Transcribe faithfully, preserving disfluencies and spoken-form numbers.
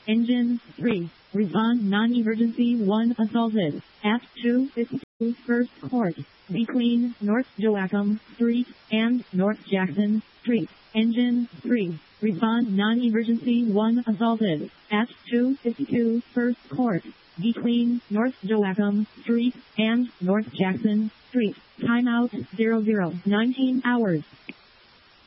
Engine three. Respond non-emergency one assaulted at two fifty-two First Court between North Joachim Street and North Jackson Street. Engine three. Respond non-emergency one assaulted at two fifty-two First Court between North Joachim Street and North Jackson Street. Timeout zero zero nineteen hours.